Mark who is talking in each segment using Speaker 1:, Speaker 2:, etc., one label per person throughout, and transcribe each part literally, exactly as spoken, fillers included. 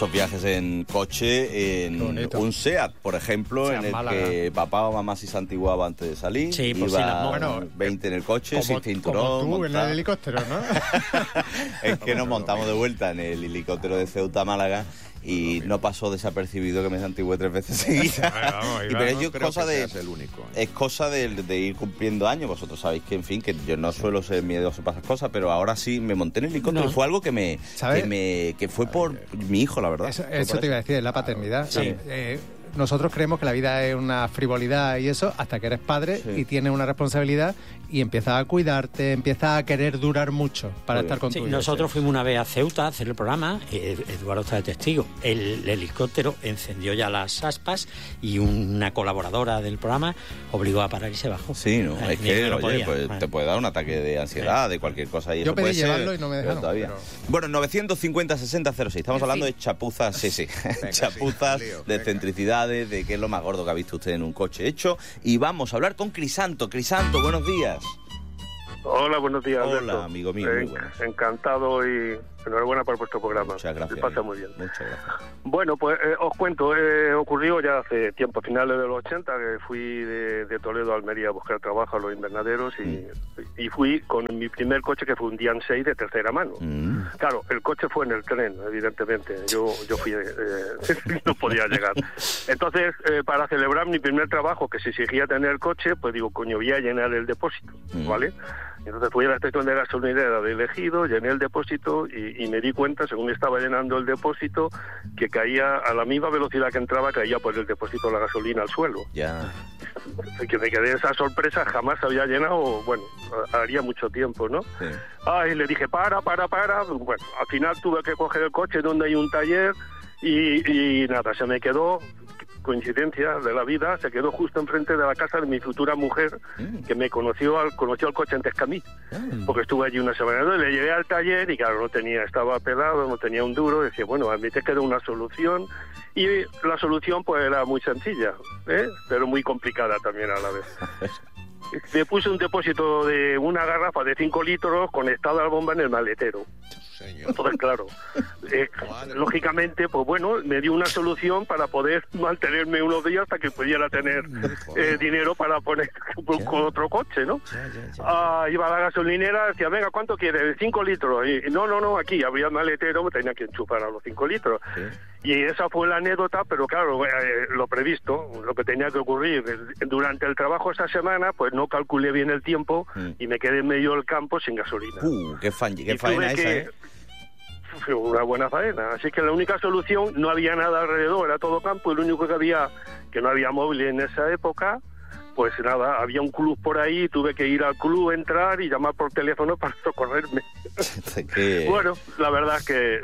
Speaker 1: esos viajes en coche, en un SEAT, por ejemplo, Seat en el Málaga. Que papá o mamá si se antiguaba antes de salir,
Speaker 2: sí,
Speaker 1: iba
Speaker 2: si la...
Speaker 1: bueno, veinte en el coche,
Speaker 3: como,
Speaker 1: sin cinturón.
Speaker 3: Como tú
Speaker 1: montado.
Speaker 3: en el helicóptero, ¿no?
Speaker 1: Es que nos montamos de vuelta en el helicóptero de Ceuta a Málaga y no pasó desapercibido que me santigué tres veces seguidas. Y pero es cosa de el único, ¿eh? Es cosa de, de ir cumpliendo años. Vosotros sabéis que, en fin, que yo no suelo ser miedoso para esas cosas, pero ahora sí me monté en el helicóptero. No. Y fue algo que me, que me que fue por mi hijo, la verdad.
Speaker 3: Eso, eso te iba a decir, la paternidad.
Speaker 1: Sí.
Speaker 3: Eh, nosotros creemos que la vida es una frivolidad y eso hasta que eres padre sí. y tienes una responsabilidad y empiezas a cuidarte, empiezas a querer durar mucho para Muy estar con
Speaker 2: sí,
Speaker 3: tu hijo.
Speaker 2: Nosotros fuimos una vez a Ceuta a hacer el programa, Eduardo está de testigo, el, el helicóptero encendió ya las aspas y una colaboradora del programa obligó a parar y se bajó.
Speaker 1: Sí, no,
Speaker 2: eh,
Speaker 1: es que,
Speaker 2: no
Speaker 1: oye,
Speaker 2: podía,
Speaker 1: pues,
Speaker 2: vale.
Speaker 1: te puede dar un ataque de ansiedad, de cualquier cosa. Y
Speaker 3: Yo
Speaker 1: eso
Speaker 3: pedí
Speaker 1: puede
Speaker 3: llevarlo
Speaker 1: ser,
Speaker 3: y no me dejaron.
Speaker 1: Todavía.
Speaker 3: Pero...
Speaker 1: Bueno, novecientos cincuenta sesenta cero seis, estamos en hablando fin. de chapuzas, sí, sí, venga, chapuzas, sí, lío, de excentricidades, de qué es lo más gordo que ha visto usted en un coche hecho. Y vamos a hablar con Crisanto. Crisanto, buenos días.
Speaker 4: Hola, buenos días,
Speaker 1: Hola,
Speaker 4: Alberto.
Speaker 1: amigo mío, muy buenos.
Speaker 4: Encantado y enhorabuena por vuestro programa.
Speaker 1: Muchas gracias.
Speaker 4: Se pasa muy bien.
Speaker 1: Muchas gracias.
Speaker 4: Bueno, pues eh, os cuento, eh, ocurrió ya hace tiempo, finales de los ochenta, que fui de, de Toledo a Almería a buscar trabajo a los invernaderos y, mm. y fui con mi primer coche, que fue un Dian seis de tercera mano. Mm. Claro, el coche fue en el tren, evidentemente. Yo yo fui, eh, no podía llegar. Entonces, eh, para celebrar mi primer trabajo, que se exigía tener coche, pues digo, coño, voy a llenar el depósito, mm. ¿vale? Entonces fui a la estación de gasolinera de Elegido, llené el depósito y, y me di cuenta, según estaba llenando el depósito, que caía a la misma velocidad que entraba, caía por el depósito de la gasolina al suelo.
Speaker 1: Ya.
Speaker 4: Que me quedé esa sorpresa, jamás había llenado, bueno, haría mucho tiempo, ¿no? Sí. Ay, le dije, para, para, para. Bueno, al final tuve que coger el coche donde hay un taller y, y nada, se me quedó... coincidencia de la vida, se quedó justo enfrente de la casa de mi futura mujer, mm. que me conoció al conoció al coche antes que a mí, mm. porque estuve allí una semana. Entonces le llevé al taller y claro, no tenía, estaba pelado, no tenía un duro, decía, bueno, a mí te quedó una solución, y la solución pues era muy sencilla, ¿eh? Pero muy complicada también a la vez. Le puse un depósito de una garrafa de cinco litros conectada a la bomba en el maletero. Señor. Entonces, claro, eh, lógicamente, pues bueno, me dio una solución para poder mantenerme unos días hasta que pudiera tener eh, dinero para poner con, con otro coche, ¿no? Ya, ya, ya. Ah, iba a la gasolinera, decía, venga, ¿cuánto quieres? Cinco litros. Y no, no, no, aquí había el maletero, me tenía que enchufar a los cinco litros. ¿Sí? Y esa fue la anécdota, pero claro, eh, lo previsto, lo que tenía que ocurrir. Durante el trabajo esta semana, pues no calculé bien el tiempo mm. y me quedé en medio del campo sin gasolina.
Speaker 1: Uh, qué, fan, qué faena esa,
Speaker 4: que,
Speaker 1: ¿eh?
Speaker 4: Fue una buena faena. Así que la única solución, no había nada alrededor, era todo campo, y lo único que había, que no había móvil en esa época, pues nada, había un club por ahí, tuve que ir al club, entrar y llamar por teléfono para socorrerme.
Speaker 1: ¿Qué?
Speaker 4: Bueno, la verdad es que...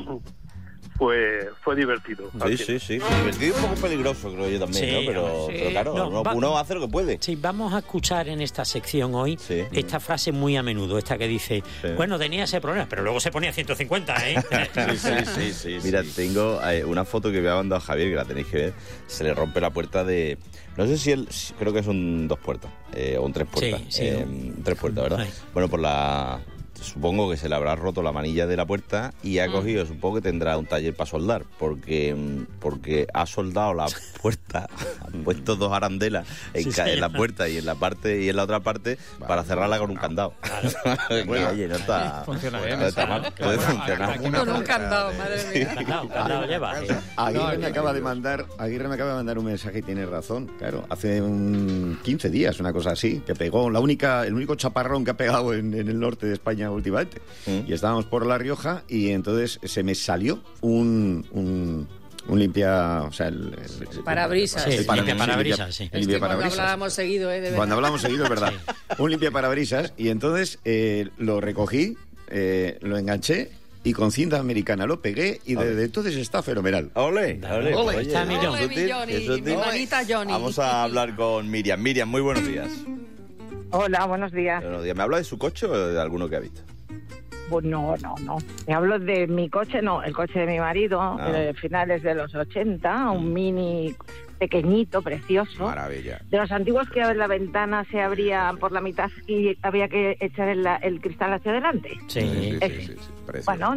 Speaker 4: Fue, fue divertido.
Speaker 1: Sí, sí, sí, sí, divertido y un poco peligroso, creo yo también, sí, ¿no? Pero, sí. pero claro, no, uno, va, uno hace lo que puede.
Speaker 2: Sí, vamos a escuchar en esta sección hoy sí. esta frase muy a menudo, esta que dice, sí. bueno, tenía ese problema, pero luego se ponía ciento cincuenta, ¿eh?
Speaker 1: sí, sí, sí, sí. Mira, sí. tengo eh, una foto que me ha mandado Javier, que la tenéis que ver, se le rompe la puerta de... No sé si él, creo que son dos puertas, eh, o un tres puertas. Sí, sí. Eh, tres puertas, ¿verdad? Sí. Bueno, por la... Supongo que se le habrá roto la manilla de la puerta y ha cogido, mm. supongo que tendrá un taller para soldar, porque porque ha soldado la puerta, ha puesto dos arandelas en, sí, en la puerta y en la parte y en la otra parte vale, para cerrarla con un candado. Claro. Bueno, oye, no está...
Speaker 3: Funciona bien.
Speaker 1: No está mal, puede funcionar.
Speaker 5: Con un candado, madre mía.
Speaker 2: Sí. Candado, candado lleva. Sí.
Speaker 6: Aguirre me acaba de mandar, Aguirre me acaba de mandar un mensaje y tiene razón, claro, hace un quince días, una cosa así, que pegó, la única, el único chaparrón que ha pegado en, en el norte de España últimamente. Mm. Y estábamos por La Rioja y entonces se me salió un, un, un limpia, o sea, el, el, el
Speaker 5: parabrisas.
Speaker 2: Sí, el para, limpia parabrisas, sí.
Speaker 5: El limpia parabrisas. Cuando hablábamos seguido, ¿eh? De verdad.
Speaker 6: Cuando hablábamos seguido, es verdad. Sí. Un limpia parabrisas y entonces eh, lo recogí, eh, lo enganché y con cinta americana lo pegué y desde entonces está fenomenal.
Speaker 1: ¡Ole! ¡Ole!
Speaker 2: ¡Ole! Está
Speaker 5: mi Johnny, mi manita Johnny.
Speaker 1: Vamos a hablar con Miriam. Miriam, muy buenos días.
Speaker 7: Hola, buenos días.
Speaker 1: Buenos días. ¿Me habla de su coche o de alguno que ha visto?
Speaker 7: Pues no, no, no. Me hablo de mi coche, no, el coche de mi marido, ah. de finales de los ochenta, un mini pequeñito, precioso.
Speaker 1: Maravilla.
Speaker 7: De los antiguos que la ventana se abría por la mitad y había que echar el, el cristal hacia adelante.
Speaker 2: Sí,
Speaker 1: sí, sí, sí, sí, sí.
Speaker 7: Bueno,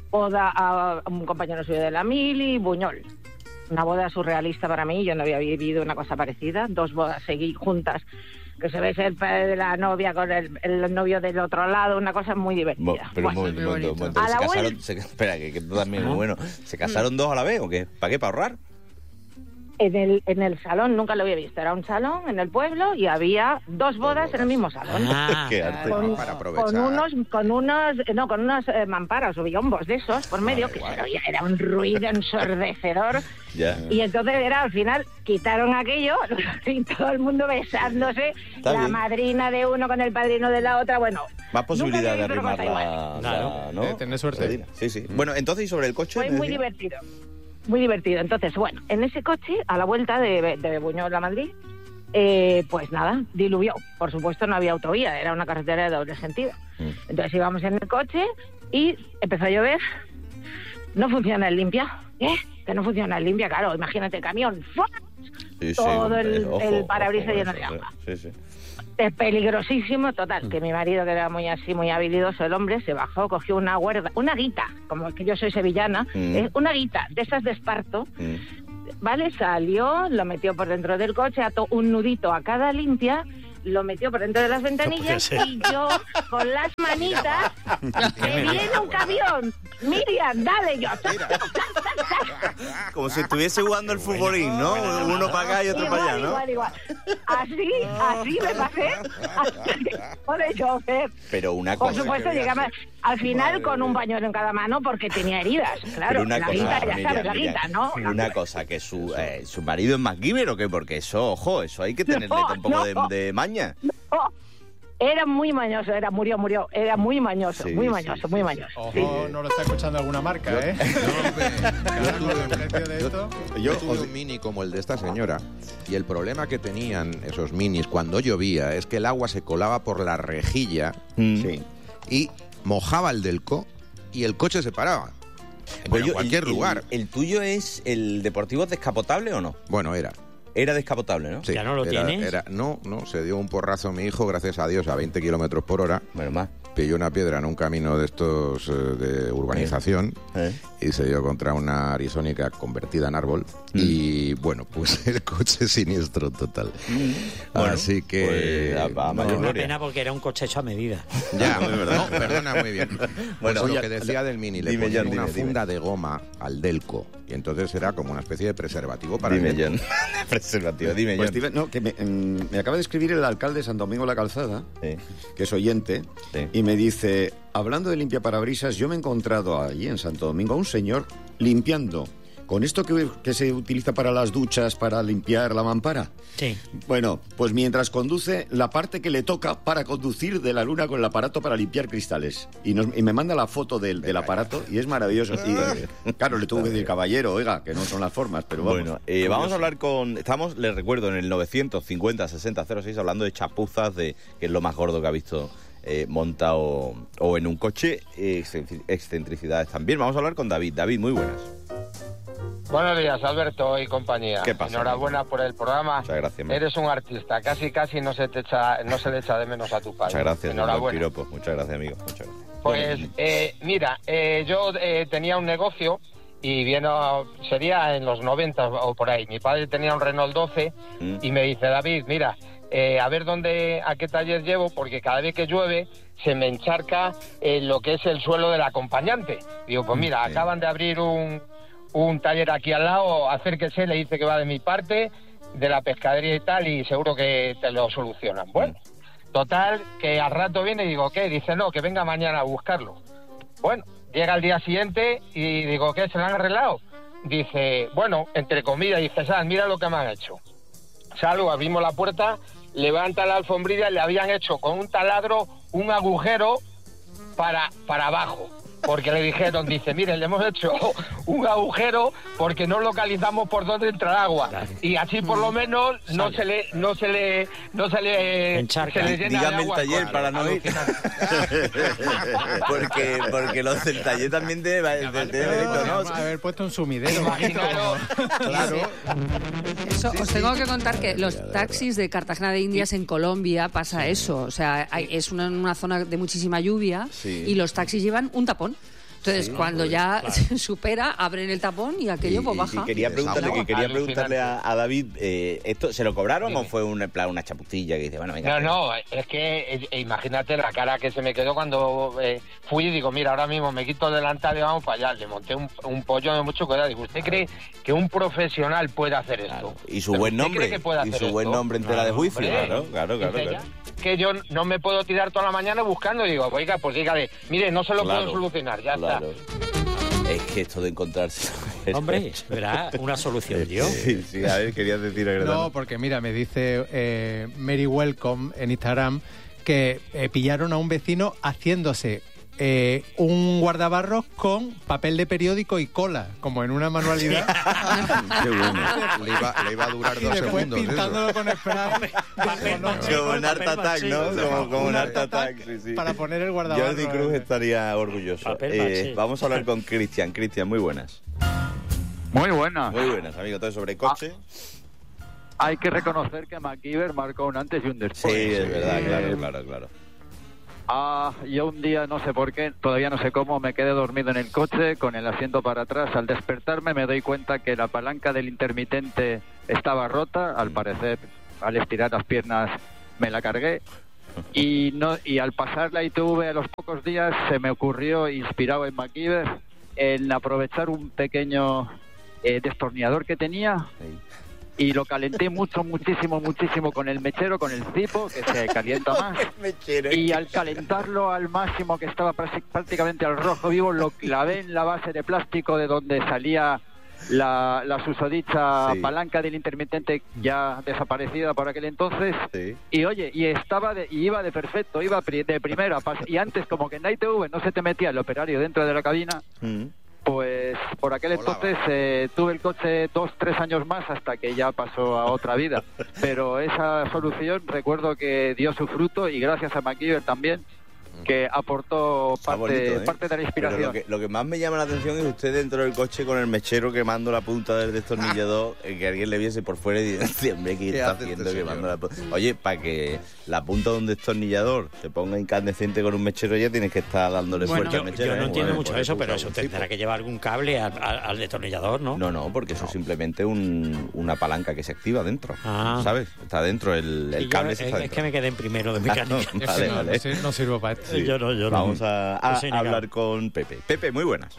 Speaker 7: boda a un compañero suyo de la mili, Buñol. Una boda surrealista para mí, yo no había vivido una cosa parecida, dos bodas seguí juntas, que se ve el padre de la novia con el, el novio del otro lado, una cosa muy divertida.
Speaker 1: Bo, pero bueno, un momento, un momento, un momento. ¿Se casaron, se, espera, que, que esto también es bueno. ¿Se casaron dos a la vez o qué? ¿Para qué? ¿Para ahorrar?
Speaker 7: En el, en el salón, nunca lo había visto, era un salón en el pueblo y había dos bodas, bodas. en el mismo salón.
Speaker 1: Ah, qué arte.
Speaker 7: Con,
Speaker 6: para aprovechar.
Speaker 7: Con unos, con unos, no, con unos eh, mamparas o biombos de esos por medio, vale, que vale. Se oía, era un ruido ensordecedor.
Speaker 1: Ya.
Speaker 7: Y entonces era, al final, quitaron aquello y todo el mundo besándose, Está la bien. madrina de uno con el padrino de la otra, bueno.
Speaker 1: Más posibilidad de arrimar la,
Speaker 3: claro,
Speaker 1: la, ¿no?
Speaker 3: De tener suerte.
Speaker 1: Sí, sí. Bueno, entonces, ¿y sobre el coche?
Speaker 7: Fue muy decía? divertido. Muy divertido. Entonces, bueno, en ese coche, a la vuelta de, de Buñol a Madrid, eh, pues nada, diluvió. Por supuesto, no había autovía, era una carretera de doble sentido. Mm. Entonces íbamos en el coche y empezó a llover. No funciona el limpia. ¿Eh? Que no funciona el limpia, claro. Imagínate el camión. Sí, todo sí, el, ojo, el parabrisas lleno de agua. Sí, sí. Es peligrosísimo, total, que mi marido, que era muy así, muy habilidoso el hombre, se bajó, cogió una huerda, una guita, como que yo soy sevillana, mm. es una guita de esas de esparto, mm. ¿vale? Salió, lo metió por dentro del coche, ató un nudito a cada limpia, lo metió por dentro de las ventanillas no y yo, con las manitas, me viene un camión, Miriam, dale yo.
Speaker 1: Como si estuviese jugando el futbolín, ¿no? Uno para acá y otro
Speaker 7: igual,
Speaker 1: para allá, ¿no?
Speaker 7: Igual, igual. Así, así me pasé por el chofer.
Speaker 1: Pero una cosa...
Speaker 7: Por supuesto, llegamos al final con un pañuelo en cada mano porque tenía heridas. Claro, la cosa, guita, ya sabes, la guita, ¿no?
Speaker 1: Una cosa, que su, eh, su marido es MacGyver o qué, porque eso, ojo, eso hay que tenerle
Speaker 7: no,
Speaker 1: un poco
Speaker 7: no,
Speaker 1: de, de maña.
Speaker 7: No. Era muy mañoso, era murió, murió. Era muy mañoso, sí, muy mañoso, sí, muy mañoso.
Speaker 3: Ojo,
Speaker 7: sí.
Speaker 3: no lo está escuchando alguna marca, ¿eh?
Speaker 8: Yo tuve un mini como el de esta señora y el problema que tenían esos minis cuando llovía es que el agua se colaba por la rejilla mm. sí, y mojaba el delco y el coche se paraba. Bueno, en cualquier
Speaker 1: el,
Speaker 8: lugar.
Speaker 1: El, ¿El tuyo es el deportivo descapotable o no?
Speaker 8: Bueno, era.
Speaker 1: Era descapotable, ¿no?
Speaker 8: Sí,
Speaker 2: ¿Ya no lo
Speaker 8: era,
Speaker 2: tienes?
Speaker 8: Era, no, no, se dio un porrazo a mi hijo, gracias a Dios, a veinte kilómetros por hora.
Speaker 1: Bueno, más.
Speaker 8: Pilló una piedra en un camino de estos eh, de urbanización ¿Eh? y se dio contra una arisónica convertida en árbol mm. y, bueno, pues el coche siniestro total. Mm. Bueno, Así que...
Speaker 2: Pues, a, a no, una pena porque era un coche hecho a medida.
Speaker 8: Ya, no, perdona, muy bien. Bueno, pues lo que decía del Mini, le ponían una dime, funda dime. de goma al delco y entonces era como una especie de preservativo para
Speaker 1: dime,
Speaker 8: el delco.
Speaker 1: John. Preservativo, dime,
Speaker 6: pues,
Speaker 1: John.
Speaker 6: Steven, no, que me, en, me acaba de escribir el alcalde de San Domingo la Calzada, sí. que es oyente, sí. y me dice, hablando de limpiaparabrisas, yo me he encontrado allí en Santo Domingo a un señor limpiando con esto que, que se utiliza para las duchas, para limpiar la mampara.
Speaker 2: Sí.
Speaker 6: Bueno, pues mientras conduce, la parte que le toca para conducir de la luna con el aparato para limpiar cristales. Y, nos, y me manda la foto del, del aparato y es maravilloso. Y claro, le tuvo que decir, caballero, oiga, que no son las formas, pero vamos.
Speaker 1: Bueno, eh, vamos a hablar con... Estamos, les recuerdo, en el novecientos cincuenta sesenta cero seis hablando de chapuzas, de que es lo más gordo que ha visto... Eh, montado o en un coche, eh, excentricidades también. Vamos a hablar con David. David, muy buenas.
Speaker 9: Buenos días, Alberto y compañía.
Speaker 1: ¿Qué pasa?
Speaker 9: Enhorabuena por el programa.
Speaker 1: Muchas gracias. Man.
Speaker 9: Eres un artista, casi casi no se te echa, no se le echa de menos a tu padre.
Speaker 1: Muchas gracias.
Speaker 9: Enhorabuena.
Speaker 1: Piropo. Muchas gracias, amigo. Muchas gracias.
Speaker 9: Pues eh, mira, eh, yo eh, tenía un negocio y vino, sería en los noventa o por ahí. Mi padre tenía un Renault doce mm. y me dice, David, mira, Eh, a ver dónde, a qué taller llevo, porque cada vez que llueve se me encharca eh, lo que es el suelo del acompañante. Digo, pues mira, sí. acaban de abrir un, un taller aquí al lado, acérquese, le dice que va de mi parte, de la pescadería y tal, y seguro que te lo solucionan. Bueno, total, que al rato viene y digo, ¿qué? Dice, no, que venga mañana a buscarlo. Bueno, llega al día siguiente y digo, ¿qué? ¿Se lo han arreglado? Dice, bueno, entre comillas, dice, ¿sabes? Mira lo que me han hecho. Salgo, abrimos la puerta, levanta la alfombrilla y le habían hecho con un taladro un agujero para, para abajo. Porque le dijeron, dice, mire, le hemos hecho un agujero porque no localizamos por dónde entra el agua. Y así por lo menos no se le no se le no se le,
Speaker 2: Encharca.
Speaker 9: se le llena
Speaker 1: Dígame
Speaker 9: de agua.
Speaker 1: el taller con, para no ir. porque porque los del taller también te va a
Speaker 3: ¿no? haber puesto un sumidero.
Speaker 9: Claro.
Speaker 3: claro.
Speaker 5: Eso, os tengo que contar que los taxis de Cartagena de Indias en Colombia pasa eso. O sea, hay, es una, una zona de muchísima lluvia sí. y los taxis llevan un tapón. Entonces, sí, cuando pues, ya claro. se supera, abren el tapón y aquello
Speaker 1: y,
Speaker 5: pues baja.
Speaker 1: Y quería preguntarle, que quería preguntarle a, a David, eh, ¿esto se lo cobraron o fue un, en plan, una chaputilla que dice, bueno, venga?
Speaker 9: No, no, es que eh, imagínate la cara que se me quedó cuando eh, fui y digo, mira, ahora mismo me quito el delantal y vamos para allá. Le monté un, un pollo de mucho cuidado. Digo, ¿usted cree que un profesional puede hacer esto?
Speaker 1: Claro. Y su buen nombre, y su esto? buen nombre en tela de juicio, claro, claro, claro. claro.
Speaker 9: Que yo no me puedo tirar toda la mañana buscando y digo, oiga, pues dígale, mire, no se lo
Speaker 1: claro,
Speaker 9: puedo solucionar, ya claro. está.
Speaker 1: Es que esto de encontrarse...
Speaker 2: Hombre, verá, una solución yo.
Speaker 1: Sí, sí, a ver, querías decir...
Speaker 3: No, porque mira, me dice eh, Mary Welcome en Instagram que eh, pillaron a un vecino haciéndose eh, un guardabarros con papel de periódico y cola, como en una manualidad.
Speaker 8: Qué bueno. Le iba, le iba a durar
Speaker 3: y
Speaker 8: dos
Speaker 3: después
Speaker 8: segundos.
Speaker 3: pintándolo con spray.
Speaker 1: Como un Art Attack, ¿no? Como, como un Art Attack, sí, sí.
Speaker 3: Para poner el guardabarros.
Speaker 1: Jordi Cruz estaría orgulloso. Eh, vamos a hablar con Cristian. Cristian, muy buenas.
Speaker 10: Muy buenas.
Speaker 1: Muy buenas, amigo. Entonces, sobre coche...
Speaker 10: Ah, hay que reconocer que MacGyver marcó un antes y un después.
Speaker 1: Sí, es verdad, claro, claro, claro.
Speaker 10: Ah, yo un día, no sé por qué, todavía no sé cómo, me quedé dormido en el coche con el asiento para atrás. Al despertarme me doy cuenta que la palanca del intermitente estaba rota. Al parecer, al estirar las piernas me la cargué. Y no y al pasar la I T V a los pocos días se me ocurrió, inspirado en MacGyver, en aprovechar un pequeño eh, destornillador que tenía. Y lo calenté mucho, muchísimo, muchísimo con el mechero, con el cipo, que se calienta más. Y al calentarlo al máximo, que estaba prácticamente al rojo vivo, lo clavé en la base de plástico de donde salía la, la susodicha sí. palanca del intermitente, ya desaparecida por aquel entonces. Sí. Y oye, y estaba de, y iba de perfecto, iba de primera. Y antes, como que en la I T V no se te metía el operario dentro de la cabina... Mm. Pues por aquel entonces eh, tuve el coche dos, tres años más hasta que ya pasó a otra vida. Pero esa solución recuerdo que dio su fruto y gracias a MacGyver también, que aportó parte, bonito, ¿eh? parte de la inspiración.
Speaker 1: Lo que, lo que más me llama la atención es usted dentro del coche con el mechero quemando la punta del destornillador, eh, que alguien le viese por fuera y dice, hombre, ¿qué está haciendo este quemando la punta? Oye, para que la punta de un destornillador se ponga incandescente con un mechero ya tienes que estar dándole bueno, fuerte
Speaker 2: yo,
Speaker 1: al mechero.
Speaker 2: Yo no
Speaker 1: ¿eh?
Speaker 2: entiendo
Speaker 1: bueno,
Speaker 2: mucho eso, pero eso tendrá que llevar algún cable al, al, al destornillador, ¿no?
Speaker 1: No, no, porque eso no. es simplemente un, una palanca que se activa dentro, ah. ¿sabes? Está dentro, el, el cable
Speaker 2: yo,
Speaker 1: está
Speaker 2: es,
Speaker 1: dentro.
Speaker 2: Es que me quedé en primero de mecánica.
Speaker 1: No, vale, vale.
Speaker 3: No, no sirvo para esto.
Speaker 1: Sí.
Speaker 2: Yo no, yo no.
Speaker 1: Vamos a, a, a hablar con Pepe. Pepe, muy buenas.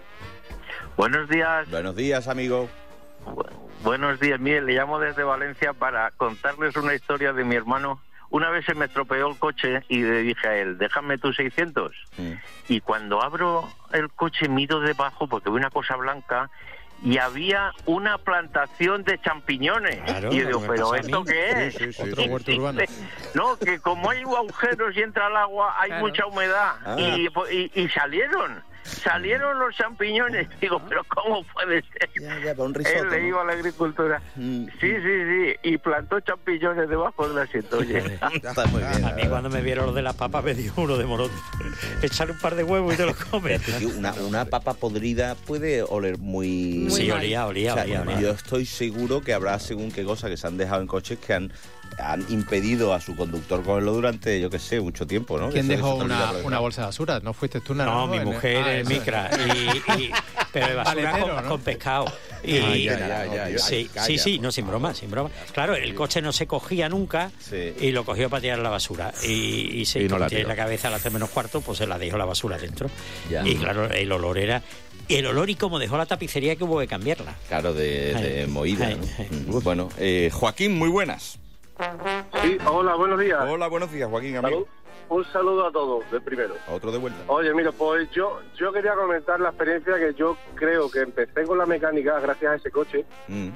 Speaker 11: Buenos días.
Speaker 1: Buenos días, amigo.
Speaker 11: Bu- buenos días. Mire, le llamo desde Valencia para contarles una historia de mi hermano. Una vez se me estropeó el coche y le dije a él, déjame tus seiscientos. Mm. Y cuando abro el coche miro debajo porque veo una cosa blanca y había una plantación de champiñones. Claro, y yo digo, ¿pero esto qué es?
Speaker 3: Sí, sí, sí. Otro huerto urbano.
Speaker 11: No, que como hay agujeros y entra el agua, hay claro. mucha humedad. Ah. Y, y, y salieron. Salieron los champiñones. Digo, ¿pero cómo puede ser?
Speaker 1: Ya, ya, para un risotto,
Speaker 11: Él le
Speaker 1: ¿no?
Speaker 11: iba a la agricultura. Mm. Sí, sí, sí. Y plantó champiñones debajo del asiento. Oye.
Speaker 1: Está muy bien.
Speaker 2: A mí cuando me vieron los de las papas me dio uno de morón. Echar un par de huevos y te los comes.
Speaker 1: Una, una papa podrida puede oler muy...
Speaker 2: muy sí, olía, olía,
Speaker 1: o sea,
Speaker 2: olía, olía.
Speaker 1: Yo estoy seguro que habrá según qué cosas que se han dejado en coches que han... han impedido a su conductor cogerlo durante, yo qué sé, mucho tiempo, ¿no?
Speaker 3: ¿Quién
Speaker 1: eso,
Speaker 3: dejó
Speaker 1: eso
Speaker 3: una, una bolsa de basura? ¿No fuiste tú, nada?
Speaker 2: No,
Speaker 3: ¿no?
Speaker 2: mi mujer, el... ah, micra. Y, y, pero de basura Valetero, con, ¿no? con pescado. Y,
Speaker 8: ah, ya, ya, ya, ya,
Speaker 2: sí, calla, sí, sí, no, sin broma, sin broma. Claro, el coche no se cogía nunca sí. y lo cogió para tirar la basura. Y, y se y no la, la cabeza al hacer menos cuarto, pues se la dejó la basura dentro. Ya. Y claro, el olor era... El olor y como dejó la tapicería que hubo que cambiarla.
Speaker 1: Claro, de, de ay, moída, ay, ¿no? Ay. Bueno, eh, Joaquín, muy buenas.
Speaker 4: Sí, hola, buenos días.
Speaker 1: Hola, buenos días, Joaquín, amigo.
Speaker 4: Un saludo a todos, de primero.
Speaker 1: Otro de vuelta.
Speaker 4: Oye, mira, pues yo yo quería comentar la experiencia que yo creo que empecé con la mecánica gracias a ese coche, mm.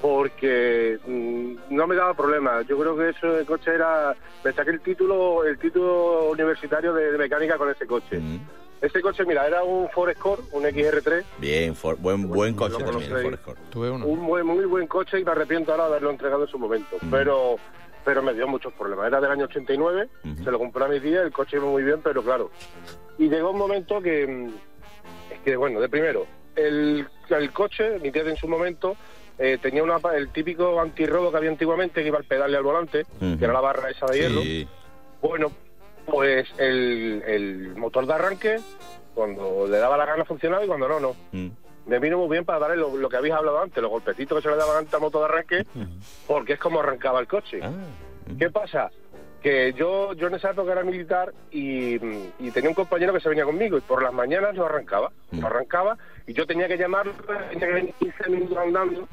Speaker 4: porque mmm, no me daba problema. Yo creo que eso el coche era... Me saqué el título el título universitario de, de mecánica con ese coche. Mm. Ese coche, mira, era un Ford Escort, un X R tres.
Speaker 1: Bien, for, buen buen coche también, Ford Escort.
Speaker 3: Tuve uno.
Speaker 4: Un buen, muy buen coche y me arrepiento ahora de haberlo entregado en su momento. Mm. Pero pero me dio muchos problemas. Era del año ochenta y nueve, uh-huh. se lo compré a mis días, el coche iba muy bien, pero claro. Y llegó un momento que, es que bueno, de primero, el, el coche, mi tía en su momento, eh, tenía una, el típico antirrobo que había antiguamente, que iba al pedal y al volante, uh-huh. que era la barra esa de hierro. Sí. Bueno, pues el, el motor de arranque Cuando le daba la gana funcionaba y cuando no, no. Mm. Me vino muy bien para darle lo, lo que habéis hablado antes, los golpecitos que se le daban antes a moto de arranque, porque es como arrancaba el coche. Ah. ¿Qué pasa? Que yo yo en esa época era militar y, y tenía un compañero que se venía conmigo y por las mañanas no arrancaba, no arrancaba y yo tenía que llamarlo, tenía que venir quince minutos andando.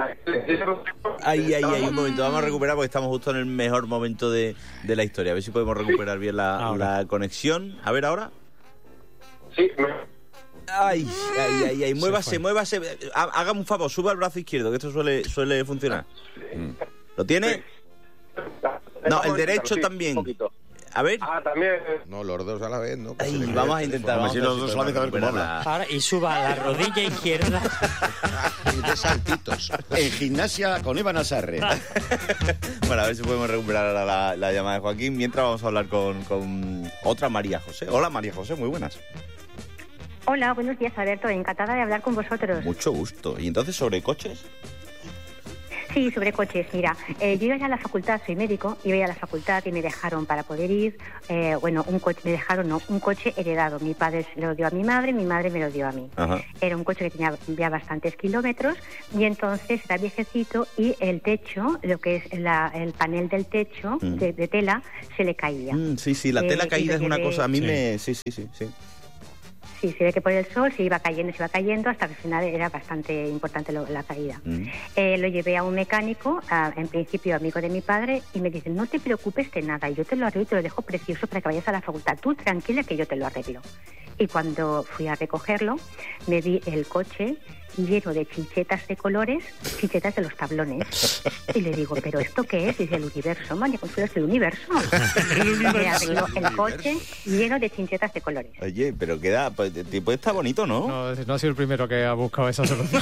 Speaker 1: Ay, ay, ay, un momento, vamos a recuperar porque estamos justo en el mejor momento de, de la historia. A ver si podemos recuperar bien la, la conexión. A ver ahora.
Speaker 4: Sí, me...
Speaker 1: Ay, ay, ay, ay, muévase, muévase. Hágame un favor, suba el brazo izquierdo, que esto suele suele funcionar. ¿Lo tiene? No, el derecho también. A ver.
Speaker 4: Ah, también.
Speaker 8: No, los dos a la vez, ¿no?
Speaker 1: Ay, vamos a intentar. Vamos
Speaker 6: a ver si los dos a la vez a ver cómo habla.
Speaker 2: Ahora, y suba la rodilla izquierda.
Speaker 8: Y de saltitos.
Speaker 6: En gimnasia con Eva Nazarre.
Speaker 1: Bueno, a ver si podemos recuperar ahora la, la llamada de Joaquín. Mientras vamos a hablar con, con otra María José. Hola, María José, muy buenas.
Speaker 12: Hola, buenos días, Alberto. Encantada de hablar con vosotros.
Speaker 1: Mucho gusto. ¿Y entonces sobre coches?
Speaker 12: Sí, sobre coches. Mira, eh, yo iba a la facultad, soy médico, iba a la facultad y me dejaron para poder ir, eh, bueno, un coche, me dejaron, no, un coche heredado. Mi padre se lo dio a mi madre, mi madre me lo dio a mí. Ajá. Era un coche que tenía ya bastantes kilómetros y entonces era viejecito y el techo, lo que es la, el panel del techo mm. de, de tela, se le caía.
Speaker 1: Mm, sí, sí, la tela eh, caída es una cosa, a mí sí. me... Sí, sí, sí, sí.
Speaker 12: Sí, se ve que por el sol se iba cayendo, se iba cayendo, hasta que al final era bastante importante lo, la caída. Mm. Eh, lo llevé a un mecánico, a, en principio amigo de mi padre, y me dice, no te preocupes de nada, yo te lo arreglo y te lo dejo precioso para que vayas a la facultad. Tú tranquila que yo te lo arreglo. Y cuando fui a recogerlo, me vi el coche lleno de chinchetas de colores, chinchetas de los tablones. Y le digo, ¿pero esto qué es? Dice, el universo, María Consuelo, es el universo. El universo. Me arregló el coche lleno de chinchetas de colores.
Speaker 1: Oye, pero queda, pues, tipo, está bonito, ¿no?
Speaker 3: No, no ha sido el primero que ha buscado esa solución.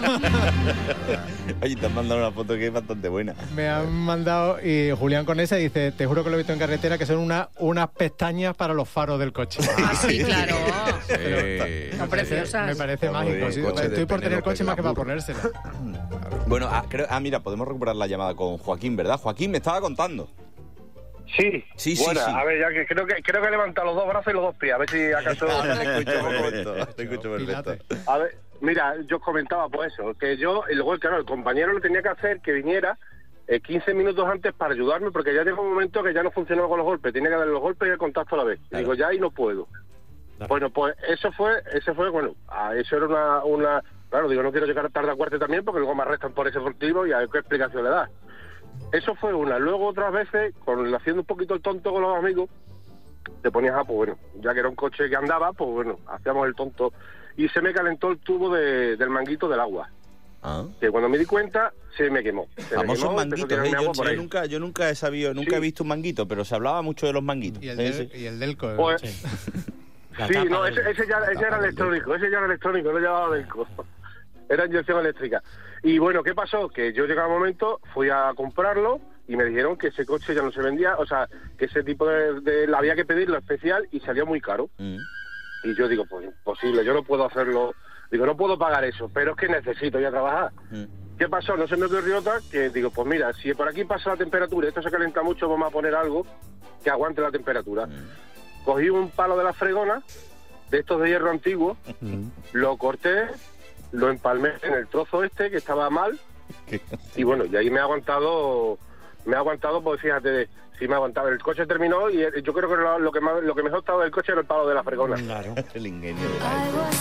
Speaker 1: Oye, te han mandado una foto que es bastante buena.
Speaker 3: Me han mandado, y Julián con esa dice, te juro que lo he visto en carretera, que son una, unas pestañas para los faros del coche.
Speaker 5: Ah, sí, claro.
Speaker 3: Sí. Me parece, me parece mágico. Sí. Estoy por tener coche más que para ponérsela.
Speaker 1: Bueno, ah, creo, ah, mira, podemos recuperar la llamada con Joaquín, ¿verdad? Joaquín, me estaba contando.
Speaker 4: Sí,
Speaker 1: sí,
Speaker 4: bueno,
Speaker 1: sí, sí.
Speaker 4: A ver, ya que creo que creo que levanta los dos brazos y los dos pies, a ver si acaso...
Speaker 1: te escucho perfecto, te escucho perfecto.
Speaker 4: A ver, mira, yo comentaba pues eso, que yo, y luego, claro, el compañero lo tenía que hacer, que viniera eh, quince minutos antes para ayudarme, porque ya llegó un momento que ya no funcionaba con los golpes, tenía que darle los golpes y el contacto a la vez. Claro. Digo, ya ahí no puedo. Claro. Bueno, pues eso fue, ese fue, bueno, eso era una... una Claro, digo, no quiero llegar tarde a cuarto también porque luego me arrestan por ese motivo y a ver qué explicación le das. Eso fue una. Luego otras veces, con haciendo un poquito el tonto con los amigos, te ponías a, pues bueno, ya que era un coche que andaba, pues bueno, hacíamos el tonto. Y se me calentó el tubo de, del manguito del agua. Ah. Que cuando me di cuenta, se me quemó. Se
Speaker 1: Famosos manguitos, ¿eh? yo, yo, nunca, yo nunca he sabido, nunca sí. he visto un manguito, pero se hablaba mucho de los manguitos.
Speaker 3: Y el,
Speaker 1: ¿sí?
Speaker 3: del, y el delco.
Speaker 4: Pues,
Speaker 3: sí,
Speaker 4: sí no, ese, ese ya, ese era electrónico, ese ya era electrónico, no llevaba delco. Era inyección eléctrica. Y bueno, ¿qué pasó? Que yo llegaba un momento, fui a comprarlo y me dijeron que ese coche ya no se vendía, o sea, que ese tipo de... de había que pedirlo especial y salía muy caro. Mm. Y yo digo, pues imposible, yo no puedo hacerlo, digo, no puedo pagar eso, pero es que necesito ya trabajar. Mm. ¿Qué pasó? No se me ocurrió otra que digo, pues mira, si por aquí pasa la temperatura, esto se calienta mucho, vamos a poner algo que aguante la temperatura. Mm. Cogí un palo de la fregona, de estos de hierro antiguo, mm. lo corté, lo empalmé en el trozo este que estaba mal y bueno, y ahí me ha aguantado, me ha aguantado, pues fíjate, sí me ha aguantado. El coche terminó y yo creo que lo, lo que más, lo que mejor estaba del coche era el palo de la fregona.
Speaker 1: Claro, el ingenio de la